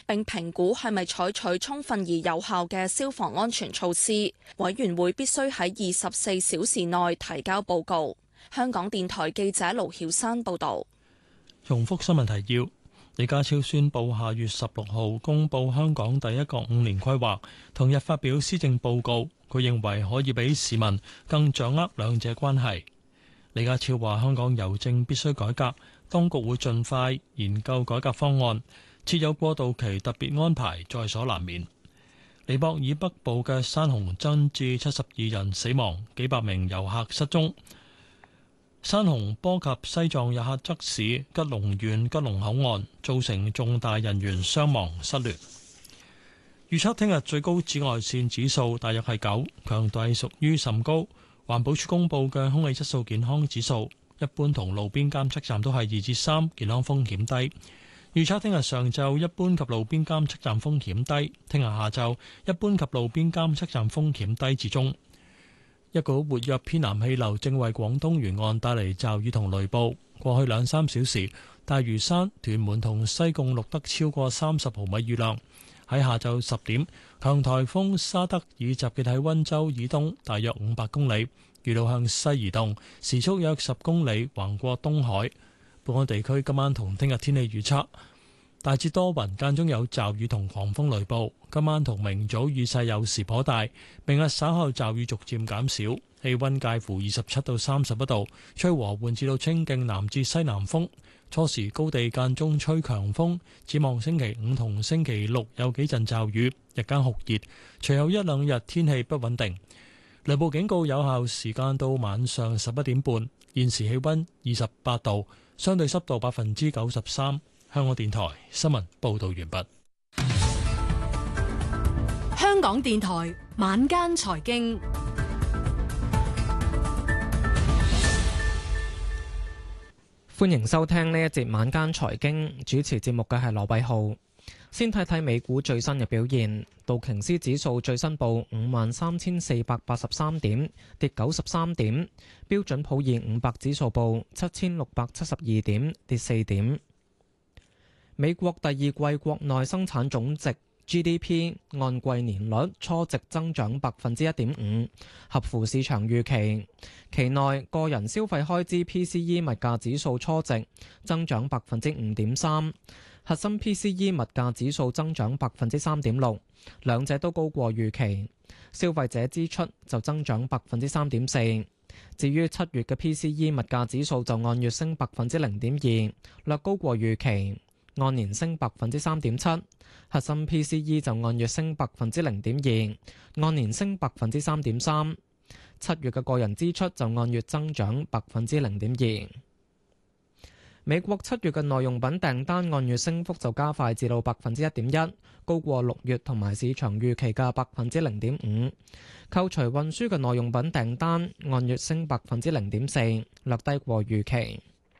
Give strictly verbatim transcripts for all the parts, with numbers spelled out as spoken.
並評估係咪採取充分而有效嘅消防安全措施。委員會必須喺二十四小時內提交報告。香港電台記者盧曉珊報道。 重複新聞提要：李家超宣布下月十六號公布香港第一個五年規劃，同日發表施政報告。佢認為可以俾市民更掌握兩者關係。李家超話：香港郵政必須改革，當局會盡快研究改革方案，設有過渡期特別安排，在所難免。尼泊爾北部嘅山洪增至七十二人死亡，幾百名遊客失蹤。山洪波及西藏日喀則市吉隆縣吉隆口岸，造成重大人員傷亡失聯。預測聽日最高紫外線指數大約係九，強度屬於甚高。環保署公布嘅空氣質素健康指數，一般同路邊監測站都係二至三，健康風險低。預測聽日上晝一般及路邊監測站風險低，聽日下晝一般及路邊監測站風險低至中。一股活躍偏南氣流正為廣東沿岸帶嚟驟雨同雷暴。過去兩三小時，大嶼山、屯門同西貢錄得超過三十毫米雨量。喺下晝十點，強颱風沙德已集結喺溫州以東大約五百公里，預料向西移動，時速約十公里，橫過東海。本港地區今晚同聽日天氣預測，大致多雲，間中有驟雨同狂風雷暴。今晚同明早雨勢有時頗大，明日稍後驟雨逐漸減少，氣溫介乎二十七到三十一度，吹和緩至到清勁南至西南風。初時高地間中吹強風，展望星期五同星期六有幾陣驟雨，日間酷熱，隨後一兩日天氣不穩定。雷暴警告有效時間到晚上十一點半。現時氣溫二十八度，相對濕度百分之九十三。香港電台新聞報道完畢。 香港電台晚間財經。 歡迎收聽呢一節晚間財經，主持節目嘅係羅偉浩。先睇睇美股最新嘅表現，道瓊斯指數最新報五萬三千四百八十三點，跌九十三點；標準普爾五百指數報七千六百七十二點，跌四點。美國第二季國內生產總值 G D P 按季年率初值增長百分之一點五，合乎市場預期。期內個人消費開支 P C E 物價指數初值增長百分之五點三，核心 P C E 物價指數增長百分之三點六，兩者都高過預期。消費者支出就增長百分之三點四。至於七月嘅 P C E 物價指數就按月升百分之零點二，略高過預期，按年升百分之三點七。核心 P C E 就按月升百分之零點二，按年升百分之三點三。七月嘅個人支出就按月增長百分之零點二。美國七月嘅耐用品訂單按月升幅就加快至到百分之一點一，高過六月同埋市場預期嘅百分之零點五。扣除運輸嘅耐用品訂單按月升百分之零點四，略低過預期。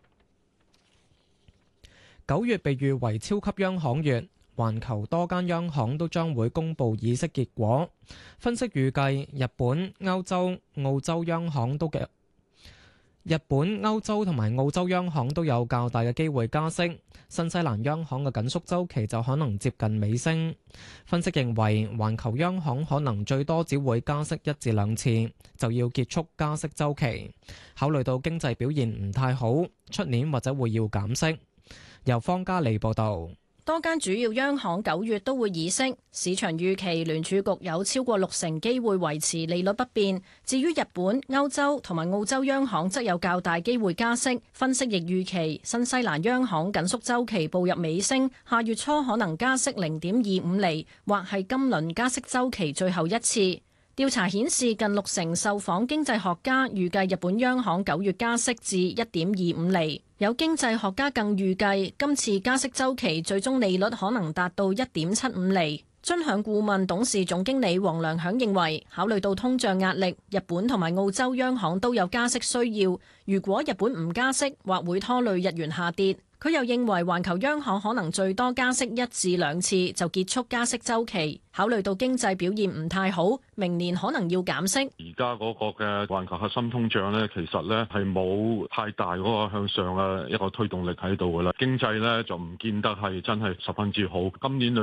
九月被譽為超級央行月。環球多間央行都將會公布議息結果，分析預計日本、歐洲、澳洲央行都嘅日本、歐洲同埋澳洲央行都有較大嘅機會加息，新西蘭央行嘅緊縮週期就可能接近尾聲。分析認為，環球央行可能最多只會加息一至兩次，就要結束加息週期。考慮到經濟表現唔太好，出年或者會要減息。由方嘉利報導。 多間主要央行九月都會議息，市場預期聯儲局有超過六成機會維持利率不變。至於日本、歐洲同埋澳洲央行則有較大機會加息。分析亦預期新西蘭央行緊縮週期步入尾聲，下月初可能加息零點二五厘，或係今輪加息週期最後一次。調查顯示，近六成受訪經濟學家預計日本央行九月加息至一點二五厘。有經濟學家更預計今次加息週期最終利率可能達到一點七五厘。尊享顧問董事總經理黃良響認為，考慮到通脹壓力，日本同埋澳洲央行都有加息需要。如果日本唔加息，或會拖累日元下跌。佢又認為環球央行可能最多加息一至兩次就結束加息週期。考慮到經濟表現唔太好，明年可能要減息。 而家嗰個嘅環球核心通脹咧，其實咧係冇太大嗰個向上嘅一個推動力喺度噶啦。經濟咧就唔見得係真係十分之好。今年裏